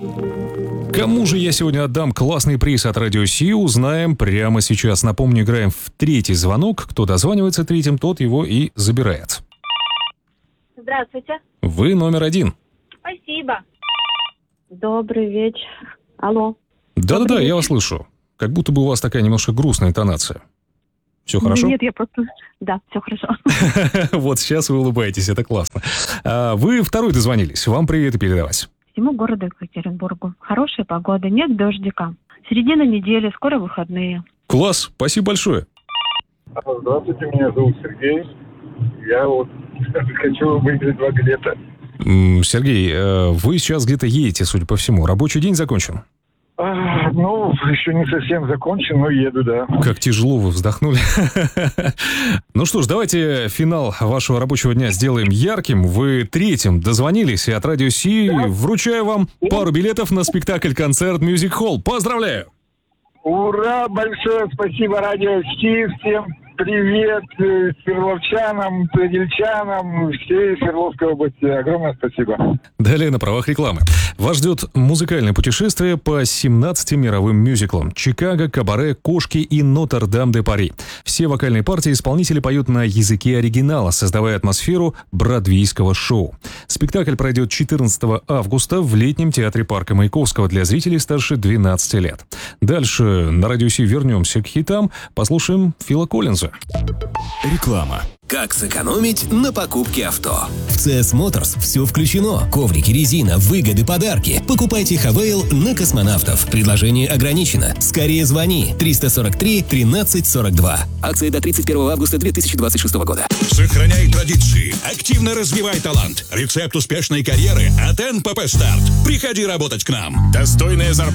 Кому же я сегодня отдам классный приз от Радио Си, узнаем прямо сейчас. Напомню, играем в третий звонок. Кто дозванивается третьим, тот его и забирает. Здравствуйте. Вы номер один. Спасибо. Добрый вечер. Алло. Да-да-да, я вас слышу. Как будто бы у вас такая немножко грустная интонация. Все хорошо? Нет, я просто... Да, все хорошо. Вот сейчас вы улыбаетесь, это классно. Вы второй дозвонились, вам привет и передавать. Всему городу Екатеринбургу. Хорошая погода, нет дождика. Середина недели, скоро выходные. Класс, спасибо большое. Здравствуйте, меня зовут Сергей. Я вот хочу выиграть 2 билета. Сергей, вы сейчас где-то едете, судя по всему. Рабочий день закончен? Еще не совсем закончен, но еду, да. Как тяжело вы вздохнули. Ну что ж, давайте финал вашего рабочего дня сделаем ярким. Вы третьим дозвонились, и от Радио Си вручаю вам пару билетов на спектакль-концерт Music Hall. Поздравляю! Ура! Большое спасибо Радио Си. Всем привет свердловчанам, тагильчанам, всей Свердловской области. Огромное спасибо. Далее на правах рекламы. Вас ждет музыкальное путешествие по 17 мировым мюзиклам: Чикаго, Кабаре, Кошки и Нотр-Дам-де-Пари. Все вокальные партии исполнители поют на языке оригинала, создавая атмосферу бродвейского шоу. Спектакль пройдет 14 августа в летнем театре парка Маяковского для зрителей старше 12 лет. Дальше на Радио Си вернемся к хитам, послушаем Фила Коллинза. Реклама. Как сэкономить на покупке авто? В CS Motors все включено. Коврики, резина, выгоды, подарки. Покупайте Хавейл на космонавтов. Предложение ограничено. Скорее звони. 343 13 42. Акция до 31 августа 2026 года. Сохраняй традиции. Активно развивай талант. Рецепт успешной карьеры от НПП Старт. Приходи работать к нам. Достойная зарплата.